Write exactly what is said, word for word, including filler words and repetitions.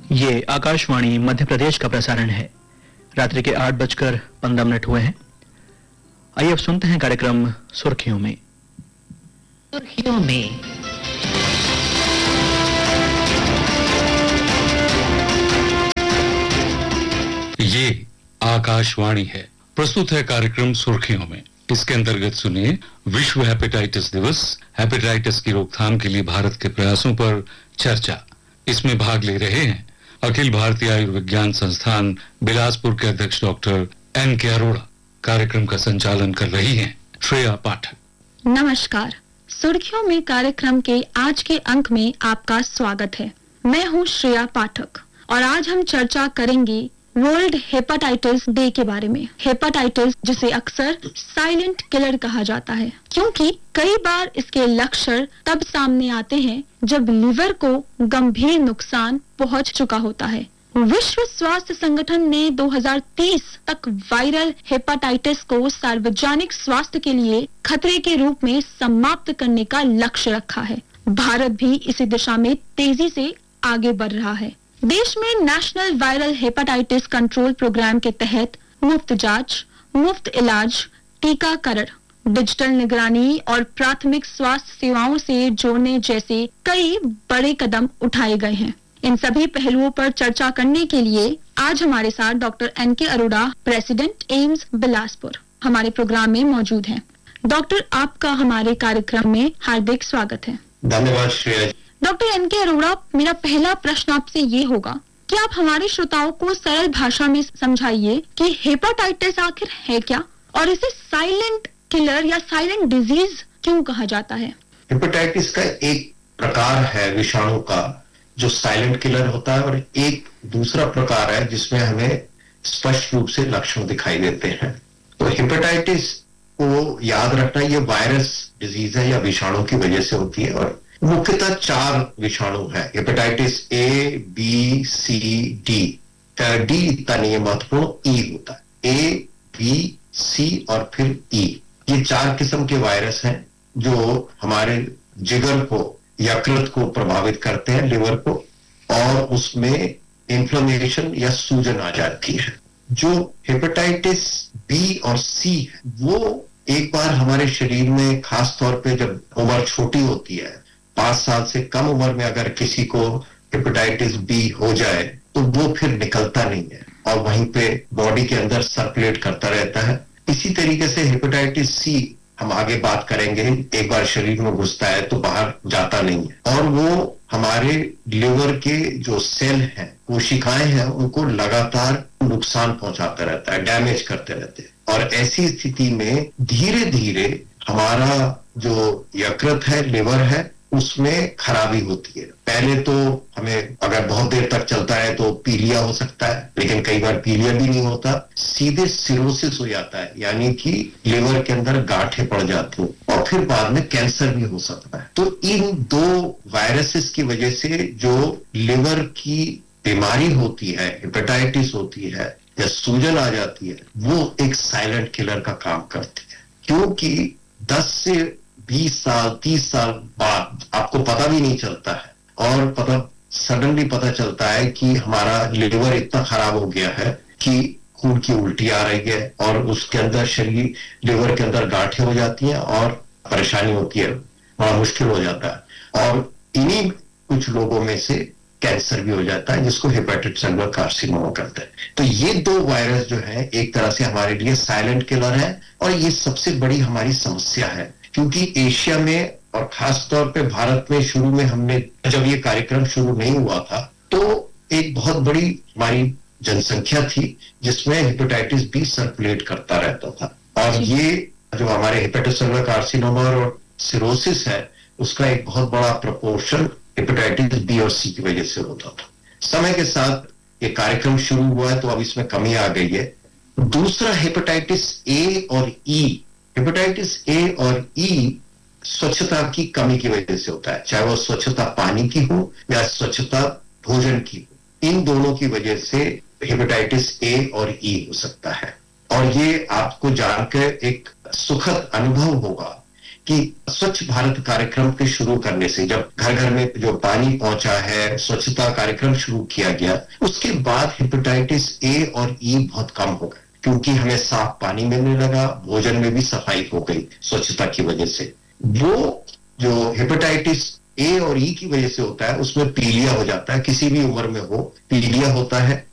ये आकाशवाणी मध्य प्रदेश का प्रसारण है। रात्रि के आठ बजकर पंद्रह मिनट हुए हैं। आइए अब सुनते हैं कार्यक्रम सुर्खियों में। सुर्खियों में ये आकाशवाणी है। प्रस्तुत है कार्यक्रम सुर्खियों में। इसके अंतर्गत सुनिए विश्व हेपेटाइटिस दिवस, हेपेटाइटिस की रोकथाम के लिए भारत के प्रयासों पर चर्चा। इसमें भाग ले रहे हैं अखिल भारतीय आयुर्विज्ञान संस्थान बिलासपुर के अध्यक्ष डॉक्टर एन के अरोड़ा। कार्यक्रम का संचालन कर रही हैं श्रेया पाठक। नमस्कार। सुर्खियों में कार्यक्रम के आज के अंक में आपका स्वागत है। मैं हूं श्रेया पाठक और आज हम चर्चा करेंगे वर्ल्ड हेपेटाइटिस डे के बारे में। हेपेटाइटिस, जिसे अक्सर साइलेंट किलर कहा जाता है, क्योंकि कई बार इसके लक्षण तब सामने आते हैं जब लिवर को गंभीर नुकसान पहुंच चुका होता है। विश्व स्वास्थ्य संगठन ने दो हज़ार तीस तक वायरल हेपेटाइटिस को सार्वजनिक स्वास्थ्य के लिए खतरे के रूप में समाप्त करने का लक्ष्य रखा है। भारत भी इसी दिशा में तेजी से आगे बढ़ रहा है। देश में national viral hepatitis control programme के तहत मुफ्त जांच, मुफ्त इलाज, टीकाकरण, डिजिटल निगरानी और प्राथमिक स्वास्थ्य सेवाओं से जोड़ने जैसे कई बड़े कदम उठाए गए हैं। इन सभी पहलुओं पर चर्चा करने के लिए आज हमारे साथ डॉक्टर एन के अरोड़ा, प्रेसिडेंट एम्स बिलासपुर, हमारे प्रोग्राम में मौजूद हैं। डॉक्टर, आपका हमारे कार्यक्रम में हार्दिक स्वागत है। धन्यवाद श्रेया। डॉक्टर एन के अरोड़ा, मेरा पहला प्रश्न आपसे ये होगा कि आप हमारे श्रोताओं को सरल भाषा में समझाइए कि हेपेटाइटिस आखिर है क्या और इसे साइलेंट किलर या साइलेंट डिजीज क्यों कहा जाता है? हेपेटाइटिस का एक प्रकार है विषाणु का जो साइलेंट किलर होता है और एक दूसरा प्रकार है जिसमें हमें स्पष्ट रूप से लक्षण दिखाई देते हैं। तो हेपेटाइटिस को याद रखना, ये वायरस डिजीज है या विषाणु की वजह से होती है और मुख्यतः चार विषाणु है। Hepatitis A, B, C, D. D इतना नहीं है महत्वपूर्ण, ई होता है। ए, बी, सी और फिर ई। ये चार किस्म के वायरस हैं जो हमारे जिगर को, यकृत को प्रभावित करते हैं, लिवर को, और उसमें इन्फ्लेमेशन या सूजन आ जाती है। जो हेपेटाइटिस बी और सी है वो एक बार हमारे शरीर में, खास तौर पे जब उम्र छोटी होती है, पांच साल से कम उम्र में अगर किसी को हेपेटाइटिस बी हो जाए तो वो फिर निकलता नहीं है और वहीं पे बॉडी के अंदर सर्कुलेट करता रहता है। इसी तरीके से हेपेटाइटिस सी हम आगे बात करेंगे, एक बार शरीर में घुसता है तो बाहर जाता नहीं है और वो हमारे लिवर के जो सेल हैं, कोशिकाएं हैं, उनको लगातार नुकसान पहुंचाता रहता है, डैमेज करते रहते हैं। और ऐसी स्थिति में धीरे धीरे हमारा जो यकृत है, लिवर है, उसमें खराबी होती है। पहले तो हमें अगर बहुत देर तक चलता है तो पीलिया हो सकता है, लेकिन कई बार पीलिया भी नहीं होता, सीधे सिरोसिस हो जाता है, यानी कि लिवर के अंदर गांठें पड़ जाती हैं और फिर बाद में कैंसर भी हो सकता है। तो इन दो वायरसेस की वजह से जो लिवर की बीमारी होती है, हेपेटाइटिस होती है या सूजन आ जाती है, वो एक साइलेंट किलर का काम करती है। क्योंकि दस से बीस साल, तीस साल बाद आपको पता भी नहीं चलता है और पता सडनली पता चलता है कि हमारा लिवर इतना खराब हो गया है कि खून की उल्टी आ रही है और उसके अंदर शरीर, लिवर के अंदर गांठें हो जाती हैं और परेशानी होती है, बड़ा मुश्किल हो जाता है। और इन्हीं कुछ लोगों में से कैंसर भी हो जाता है, जिसको हेपेटिक सेलुलर कार्सिनोमा कहते हैं। तो ये दो वायरस जो है एक तरह से हमारे लिए साइलेंट किलर है और ये सबसे बड़ी हमारी समस्या है। क्योंकि एशिया में और खास तौर पे भारत में शुरू में हमने, जब ये कार्यक्रम शुरू नहीं हुआ था, तो एक बहुत बड़ी हमारी जनसंख्या थी जिसमें हेपेटाइटिस बी सर्कुलेट करता रहता था और ये जो हमारे हेपेटिक सेलुलर कार्सिनोमा और सिरोसिस है उसका एक बहुत बड़ा प्रपोर्शन हेपेटाइटिस बी और सी की वजह से होता था। समय के साथ ये कार्यक्रम शुरू हुआ है तो अब इसमें कमी आ गई है। दूसरा हेपेटाइटिस ए और ई। हेपेटाइटिस ए और ई स्वच्छता की कमी की वजह से होता है, चाहे वो स्वच्छता पानी की हो या स्वच्छता भोजन की हो। इन दोनों की वजह से हेपेटाइटिस ए और ई हो सकता है। और ये आपको जानकर एक सुखद अनुभव होगा कि स्वच्छ भारत कार्यक्रम के शुरू करने से, जब घर घर में जो पानी पहुंचा है, स्वच्छता कार्यक्रम शुरू किया गया, उसके बाद हेपेटाइटिस ए और ई बहुत कम हो गए, क्योंकि हमें साफ पानी मिलने लगा, भोजन में भी सफाई हो गई स्वच्छता की वजह से। वो जो हेपेटाइटिस ए और ई की वजह से होता है, उसमें पीलिया हो जाता है, किसी भी उम्र में हो पीलिया होता है,